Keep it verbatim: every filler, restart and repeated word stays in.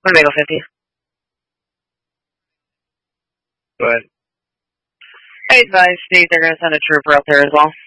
Winnebago fifty. Go ahead. I advise State they're going to send a trooper up there as well.